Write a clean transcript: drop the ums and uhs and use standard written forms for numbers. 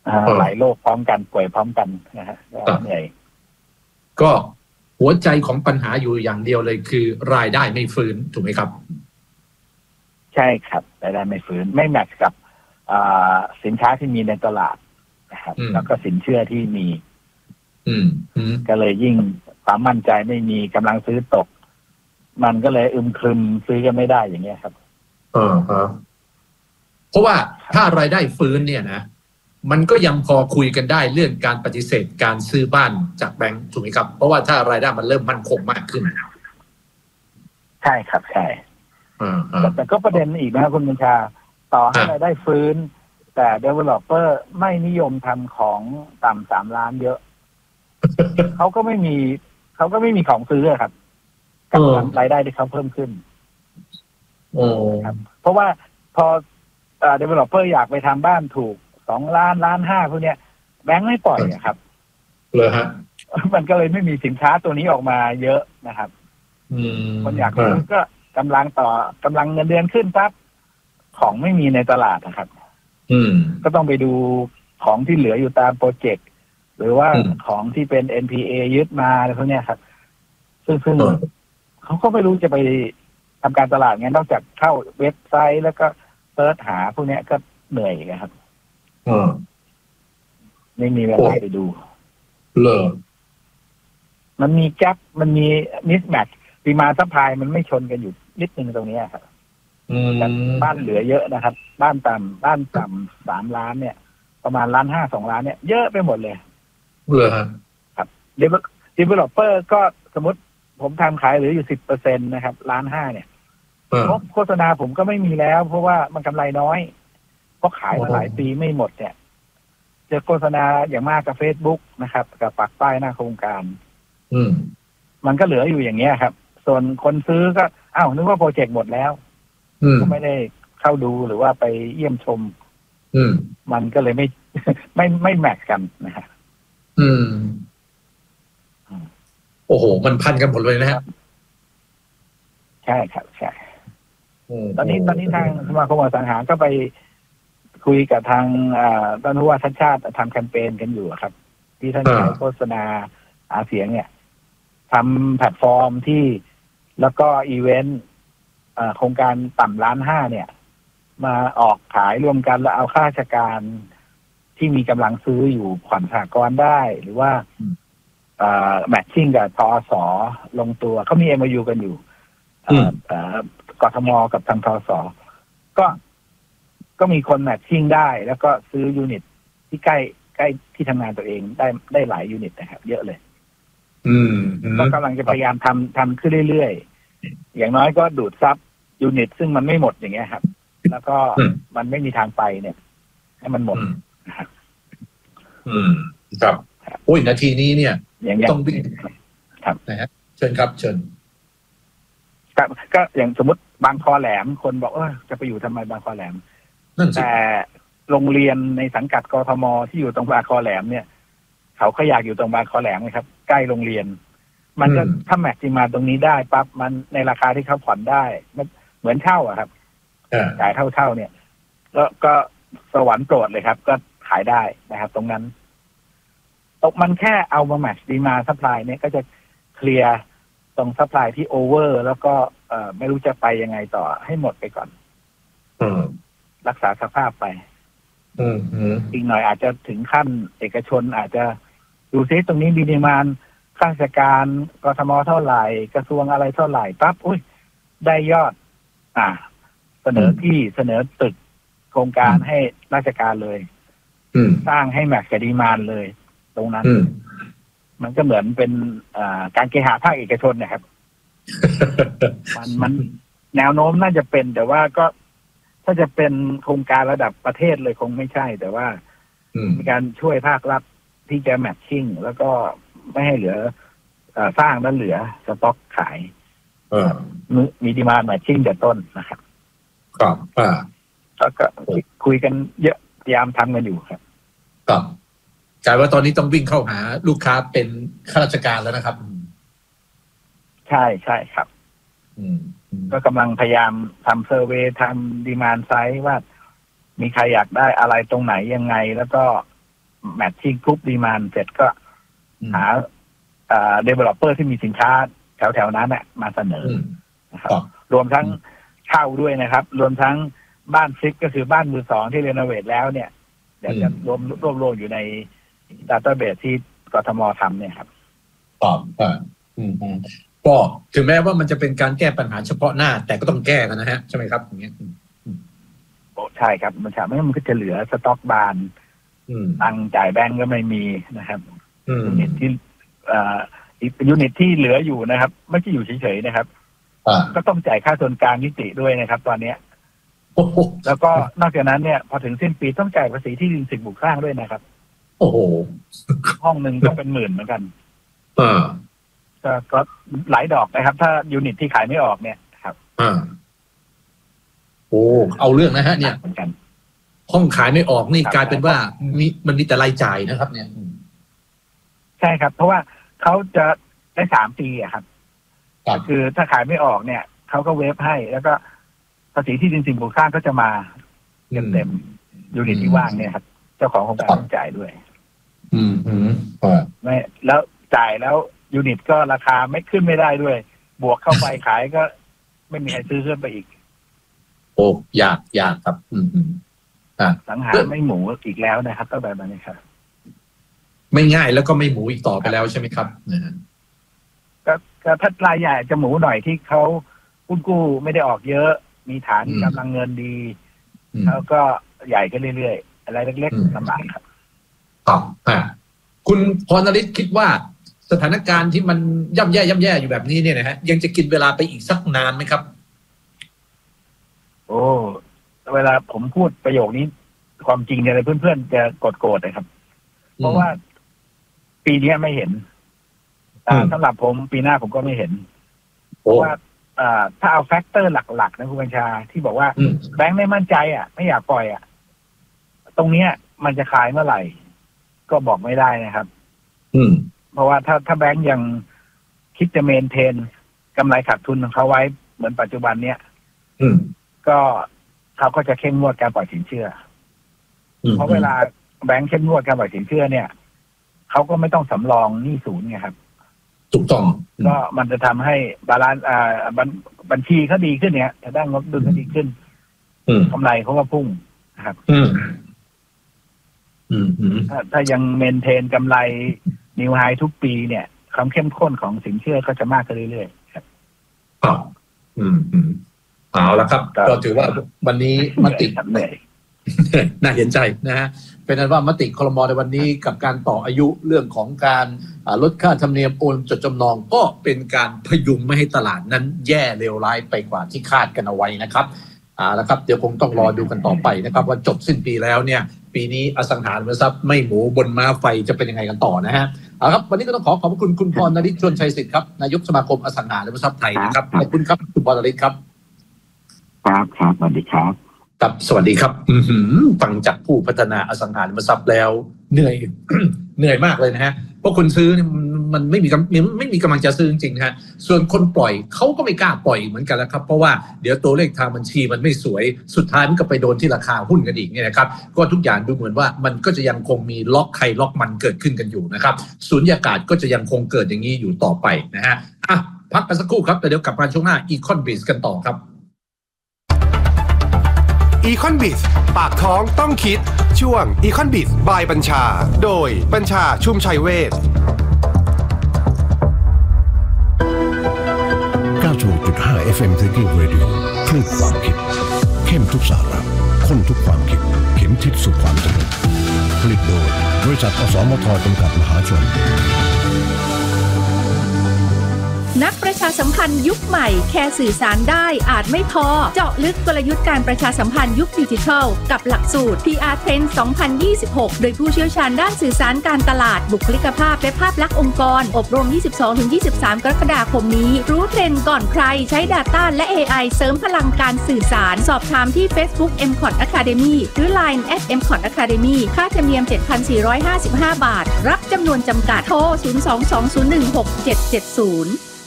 หลายโรคพร้อมกันป่วยพร้อมกันนะฮะเหนื่อยก็หัวใจของปัญหาอยู่อย่างเดียวเลยคือรายได้ไม่ฟื้นถูกไหมครับใช่ครับรายได้ไม่ฟื้นไม่แมทช์กับสินค้าที่มีในตลาดนะครับแล้วก็สินเชื่อที่มีก็เลยยิ่งความมั่นใจไม่มีกำลังซื้อตกมันก็เลยครึมซื้อกันไม่ได้อย่างเงี้ยครับเพราะว่าถ้ารายได้ฟื้นเนี่ยนะมันก็ยังพอคุยกันได้เรื่องการปฏิเสธการซื้อบ้านจากแบงก์ถูกไหมครับเพราะว่าถ้ารายได้มันเริ่มมั่นคงมากขึ้นใช่ครับใช่แต่ก็ประเด็นอีกนะคุณบัญชาต่อให้รายได้ฟื้นแต่ developer ไม่นิยมทำของต่ำ3 ล้านเยอะ เขาก็ไม่มีของซื้อครับกับรายได้ที่เขาเพิ่มขึ้นครับเพราะว่าพอdeveloper อยากไปทำบ้านถูก2 ล้าน1.5 ล้านพวกเนี้ยแบงค์ไม่ปล่อยครับเลยฮะมันก็เลยไม่มีสินค้าตัวนี้ออกมาเยอะนะครับคนอยากซื้อก็กำลังเงินเดือนขึ้นปั๊บของไม่มีในตลาดนะครับก็ต้องไปดูของที่เหลืออยู่ตามโปรเจกต์หรือว่าของที่เป็น NPA ยึดมาอะไรพวกนี้ครับซึ่งเขาก็ไม่รู้จะไปทำการตลาดไงนอกจากเข้าเว็บไซต์แล้วก็เสิร์ชหาพวกนี้ก็เหนื่อยครับไม่มีเวลาไปดูเลยมันมีแก๊ปมันมีมิสแมทช์ดีมาซัพพลายมันไม่ชนกันอยู่นิดนึงตรงนี้ครับบ้านเหลือเยอะนะครับบ้านต่ำ3 ล้านเนี่ยประมาณ1.5 ล้าน2 ล้านเนี่ยเยอะไปหมดเลยครับdeveloper ก็สมมติผมทำขายเหลืออยู่ 10% นะครับ1.5 ล้านเนี่ยโฆษณาผมก็ไม่มีแล้วเพราะว่ามันกำไรน้อยเพราะขายมาหลายปีไม่หมดเนี่ยจะโฆษณาอย่างมากกับ Facebook นะครับกับปักป้ายหน้าโครงการมันก็เหลืออยู่อย่างเงี้ยครับส่วนคนซื้อก็นึกว่าโปรเจกต์หมดแล้วก็ไม่ได้เข้าดูหรือว่าไปเยี่ยมชมมันก็เลยไม่แมทช์กันนะครับโอ้โหมันพันกันหมดเลยนะครับใช่ครับใช่ตอนนี้ทางสมาคมอสังหาก็ไปคุยกับทางท่านผู้ว่าชัดชาติทำแคมเปญกันอยู่ครับที่ท่านใช้โฆษณาหาเสียงเนี่ยทำแพลตฟอร์มที่แล้วก็อีเวนต์โครงการต่ำ1.5 ล้านเนี่ยมาออกขายรวมกันแล้วเอาข้าราชการที่มีกำลังซื้ออยู่ผ่อนสหกรณ์ได้หรือว่าแมทชิ่งกับทอสลงตัวเขามี MOU กันอยู่กทมกับทางทอสก็มีคนแมทชิ่งได้แล้วก็ซื้อยูนิตที่ใกล้ที่ทำงานตัวเองได้หลายยูนิตนะครับเยอะเลยก็กำลังจะพยายามทำขึ้นเรื่อยๆอย่างน้อยก็ดูดซับยูนิตซึ่งมันไม่หมดอย่างเงี้ยครับแล้วก็มันไม่มีทางไปเนี่ยให้มันหมดครับโอ้ยนาทีนี้เนี่ยต้องวิ่งครับนะฮะเชิญครับเชิญก็อย่างสมมติบางคอแหลมคนบอกจะไปอยู่ทำไมบางคอแหลมแต่โรงเรียนในสังกัดกทมที่อยู่ตรงบางคอแหลมเนี่ยเขาก็อยากอยู่ตรงบางคอแหลมนะครับใกล้โรงเรียนมันก็ถ้าแมทชิ่งมาตรงนี้ได้ปั๊บมันในราคาที่เขาผ่อนได้มันเหมือนเช่าอะครับจ่ายเท่าเนี่ยก็สวรรค์โปรดเลยครับก็ขายได้นะครับตรงนั้นมันแค่เอามาแมทช์ดีมาซัพพลายเนี่ยก็จะเคลียร์ตรงซัพพลายที่โอเวอร์แล้วก็ไม่รู้จะไปยังไงต่อให้หมดไปก่อนรักษาสภาพไปอีกหน่อยอาจจะถึงขั้นเอกชนอาจจะดูซิตรงนี้มีดีมานด์ข้าราชการกทมเท่าไหร่กระทรวงอะไรเท่าไหร่ปั๊บได้ยอดเสนอที่เสนอตึกโครงการให้ราชการเลยสร้างให้แมทช์กับดีมานด์เลยตรงนั้นมันก็เหมือนเป็นการเคหะภาคเอกชนนะครับ มันแนวโน้มน่าจะเป็นแต่ว่าก็ถ้าจะเป็นโครงการระดับประเทศเลยคงไม่ใช่แต่ว่ามีการช่วยภาครัฐที่จะแมทชิ่งแล้วก็ไม่ให้เหลือสร้างแล้วเหลือสต็อกขายมีดีมานด์แมทชิ่งแต่ต้นนะครับครับแล้วก็คุยกันเยอะพยายามทำกันอยู่ครับครับกลายว่าตอนนี้ต้องวิ่งเข้าหาลูกค้าเป็นข้าราชการแล้วนะครับใช่ครับก็กำลังพยายามทำเซอร์เวย์ทำดีมานด์ไซต์ว่ามีใครอยากได้อะไรตรงไหนยังไงแล้วก็แมทชิ่งกรุ๊ปดีมานเสร็จก็หาdeveloper ที่มีสินค้าแถวๆนั้นมาเสนอนะครับรวมทั้งเช่าด้วยนะครับรวมทั้งบ้านซิกก็คือบ้านมือสองที่รีโนเวทแล้วเนี่ยเดี๋ยวจะรวมอยู่ในดัตต้าเบสที่กทมทำเนี่ยครับก็ถึงแม้ว่ามันจะเป็นการแก้ปัญหาเฉพาะหน้าแต่ก็ต้องแก้กันนะฮะใช่ไหมครับอย่างเงี้ยใช่ครับมันไม่งั้นมันก็จะเหลือสต็อกบานตังจ่ายแบงก์ก็ไม่มีนะครับยูนิตที่อีกยูนิตที่เหลืออยู่นะครับไม่ใช่อยู่เฉยๆนะครับก็ต้องจ่ายค่าส่วนกลางนิติด้วยนะครับตอนนี้แล้วก็นอกจากนั้นเนี่ยพอถึงสิ้นปีต้องจ่ายภาษีที่ดินสิ่งปลูกสร้างด้วยนะครับโอ้โหห้องหนึ่งต้องเป็นหมื่นเหมือนกันก็หลายดอกนะครับถ้ายูนิตที่ขายไม่ออกเนี่ยครับโอ้เอาเรื่องนะฮะเนี่ยเหมือนกันห้องขายไม่ออกนี่กลายเป็นว่ามันมีแต่รายจ่ายนะครับเนี่ยใช่ครับเพราะว่าเขาจะได้3 ปีอะครับคือถ้าขายไม่ออกเนี่ยเขาก็เวฟให้แล้วก็ภาษีที่ดินสิ่งปลูกสร้างก็จะมาเต็มยูนิตที่ว่างเนี่ยครับเจ้าของโครงการต้องจ่ายด้วยไม่แล้วจ่ายแล้วยูนิตก็ราคาไม่ขึ้นไม่ได้ด้วยบวกเข้าไปขายก็ไม่มีใครซื้อขึ้นไปอีกโอ้ยากครับสังหารไม่หมูอีกแล้วนะครับก็แบบนี้ครับไม่ง่ายแล้วก็ไม่หมูอีกต่อไปแล้วใช่ไหมครับก็ถ้ารายใหญ่จะหมูหน่อยที่เขากู้ไม่ได้ออกเยอะมีฐานกำลังเงินดีแล้วก็ใหญ่ขึ้นเรื่อยๆอะไรเล็กๆลำบากครับคุณพรณฤทธิ์คิดว่าสถานการณ์ที่มันย่ำแย่อยู่แบบนี้เนี่ยนะฮะยังจะกินเวลาไปอีกสักนานไหมครับโอ้เวลาผมพูดประโยคนี้ความจริงเนี่ยเพื่อนๆจะโกรธนะครับเพราะว่าปีนี้ไม่เห็นสำหรับผมปีหน้าผมก็ไม่เห็นเพราะว่าถ้าเอาแฟกเตอร์หลักๆนะคุณบัญชาที่บอกว่าแบงค์ไม่มั่นใจไม่อยากปล่อยตรงเนี้ยมันจะขายเมื่อไหร่ก็บอกไม่ได้นะครับเพราะว่าถ้าแบงค์ยังคิดจะเมนเทนกำไรขาดทุนของเขาไว้เหมือนปัจจุบันเนี้ยก็เขาก็จะเข้มงวดการปล่อยสินเชื่อเพราะเวลาแบงค์เข้มงวดการปล่อยสินเชื่อเนี่ยเขาก็ไม่ต้องสำรองหนี้ศูนย์ไงครับถูกต้องก็มันจะทำให้บาลานซ์บัญชีเขาดีขึ้นเนี่ยถ้าด้านงบดุลเขาดีขึ้นกำไรเขาก็พุ่งนะครับถ้ายังเมนเทนกำไรนิวไฮทุกปีเนี่ยความเข้มข้นของสินเชื่อก็จะมากขึ้นเรื่อยๆครับเอาละครับก็ถือว่าวันนี้มติน่าเห็นใจนะฮะเป็นนั้นว่ามติครม.ในวันนี้กับการต่ออายุเรื่องของการลดค่าธรรมเนียมโอนจดจำนองก็เป็นการพยุงไม่ให้ตลาดนั้นแย่เลวร้ายไปกว่าที่คาดกันเอาไว้นะครับแล้วครับเดี๋ยวคงต้องรอดูกันต่อไปนะครับว่าจบสิ้นปีแล้วเนี่ยปีนี้อสังหาริมทรัพย์ไม่หมูบนม้าไฟจะเป็นยังไงกันต่อนะฮะครับวันนี้ก็ต้องขอบคุณคุณพรณฤทธิ์ชวนชัยสิทธิ์ครับนายกสมาคมอสังหาริมทรัพย์ไทยนะครับขอบคุณครับคุณพรณฤทธิ์ครับครับสวัสดีครับครับสวัสดีครับฟังจากผู้พัฒนาอสังหาริมทรัพย์แล้วเหนื่อยมากเลยนะฮะเพราะคนซื้อมันไม่มีกำลังจะซื้อจริงๆนะฮะส่วนคนปล่อยเขาก็ไม่กล้าปล่อยเหมือนกันแล้วครับเพราะว่าเดี๋ยวตัวเลขทางบัญชีมันไม่สวยสุดท้ายมันก็ไปโดนที่ราคาหุ้นกันอีกเนี่ยนะครับก็ทุกอย่างดูเหมือนว่ามันก็จะยังคงมีล็อกใครล็อกมันเกิดขึ้นกันอยู่นะครับสุญญากาศก็จะยังคงเกิดอย่างนี้อยู่ต่อไปนะฮะพักกันสักครู่ครับแต่เดี๋ยวกลับมาช่วงหน้า Econ-Biz กันต่อครับ Econ-Biz ปากท้องต้องคิดช่วง Econ-Biz by บัญชาโดยบัญชาชุมชัยเวช 96.5 FM Thinking Radio คลื่นความคิดเข้มทุกสาระข้นทุกความคิดเข็มทิศสู่ความสนุกผลิตโดยบริษัทอสมทจำกัดมหาชนนักประชาสัมพันธ์ยุคใหม่แค่สื่อสารได้อาจไม่พอเจาะลึกกลยุทธ์การประชาสัมพันธ์ยุคดิจิทัลกับหลักสูตร PR Trend 2026 โดยผู้เชี่ยวชาญด้านสื่อสารการตลาดบุคลิกภาพและภาพลักษณ์องค์กรอบรม 22-23 กรกฎาคมนี้รู้เทรนด์ก่อนใครใช้ Data และ AI เสริมพลังการสื่อสารสอบถามที่ Facebook MCOT Academy หรือ Line @MCOT Academy ค่าธรรมเนียม 7,455 บาทรับจำนวนจำกัดโทร 022016770